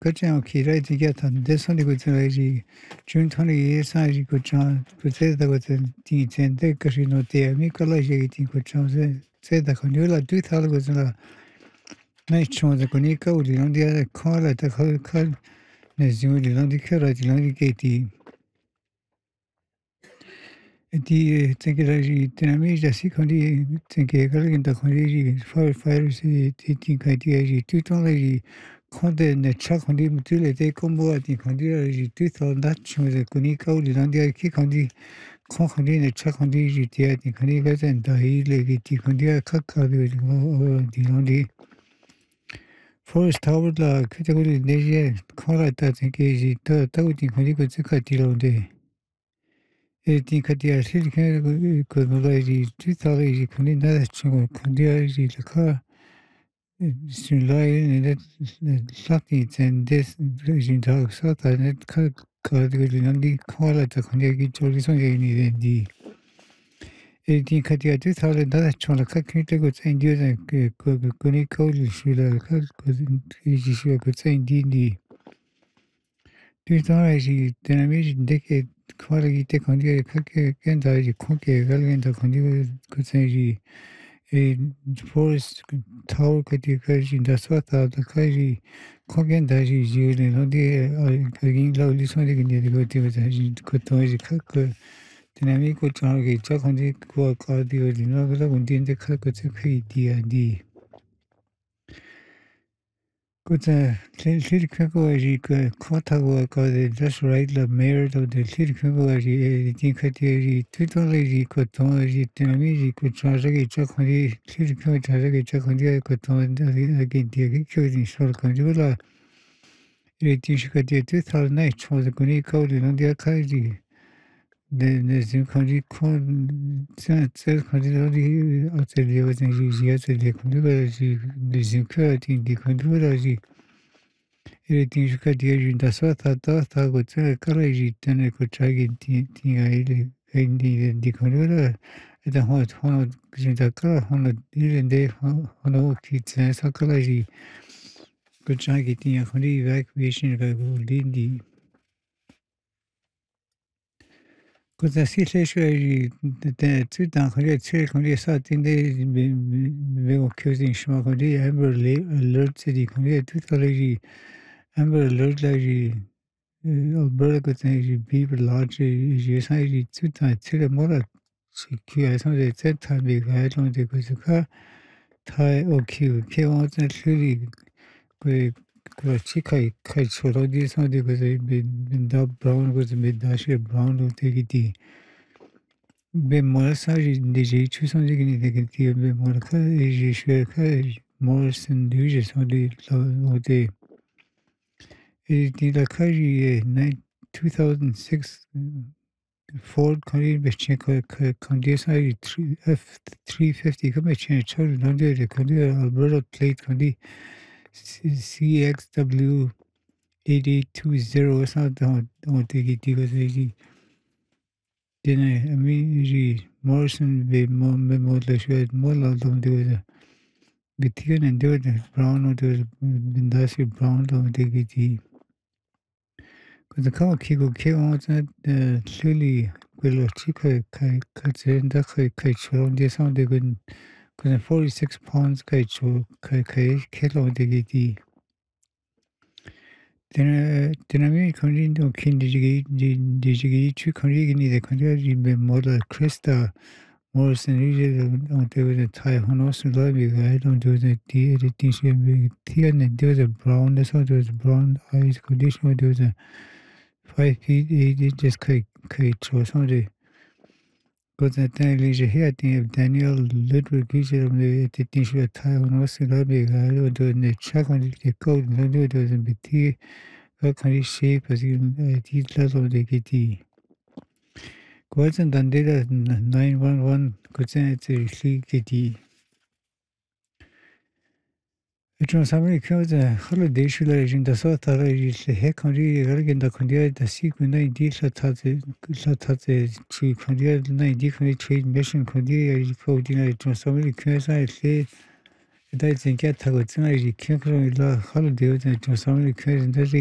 Kacang Kira to get on this only good June 28th, I could say that was a teen and the casino there. Nicola Jating could say that Conula 2000 was a nice chance the Conica would on the other call at the whole call. Nezimudi Londicura, Londicati. The Tenkaraji Dynamic, the Secondi, Tenkari, and the Condi, firefighters, taking idea, tutorial. Conde ne chacondi mutile de combo di condi tutto nacho de conica di landia chi condi condi ne chacondi gitia di conica and dai le di condi cacca di landi forest tower la category neje cola ta che ji ta di condi ko zeka di londe e di cadia sil che ko no di tutto di condi na chaco condi di la Sinlai net lucky and this region talk sat net category call at the Konyaki tourism in the 18 Katia 2000 that Chona Kakita could say India and Kuniko Shula could say indeed. 2000 dynamic decade quality take on the Kaki and I cook a gallant could say forest tower category in the sort of the Kaji Kogan Daji June and again lovely something in the good dynamic target, Jack on the cardio, the Nagala, and the Kakati D. Good Lirikago, Quatago, just right, the mayor of the Lirikago, Tinkati, Titoli, Coton, Dynamic, could translate Jack on the Lirikago, Jack on the Coton, again, the Ricky, short conjula. It is 2009 was the Kunico, and the Akaji. The country says country Australia was in the country, the security in the country. Everything you could hear in the South, I thought I would tell a college, then I could try getting the country. At the hot one in the car, on even day, on kids and psychology. Could try getting a country evacuation by Lindy. Because the situation the two down Korea starting the accusing Shima Korea Amber Alert City Korea totally Amber Alert like Alberta could people large USI two times till more secure some they said time big I don't think was a car Thai or K wasn't really good. Chikai Kai Choro, this one because they've been brown was mid dash brown or take it. Be more sage DJ choose on the negative be more is more than usual on the it the 2006 Ford Korean machine condition F350 come change on the Alberta plate condi CXW 8820 something on take it because then I mean, Morrison be more like more of them do the Bithian and do the brown or the Bindasi brown of the GT. Because the cow kick came out that clearly will chica cuts in the kite on the sound they couldn't. Because 46 pounds kite kilo of the GT. Then I mean, continue to kin digigi, two condigni, the country model Krista Morrison usually on the Thai Honos lobby. I don't do the tea editing, she be tea and do the brown, the sort of brown eyes condition, do the 5 feet 8 inches kite or something. But that time leisure here, I think of Daniel Ludwig usually the editing, she Thai Honos lobby. I don't do the check on the code, no do it was a bit tea. What kind of shape as in teeth level of the kitty? Wasn't done data 911 could send it to sleep kitty. It was somebody kills a holiday shooter in the South Arabia, the heck on the Aragon, the Condia, the sequence 90 Latate, to Condia, the 90 trade mission Condia, coordinate from somebody kills I say 在真正读过这样的课，可能伊拉好多地方在做啥物事，可能在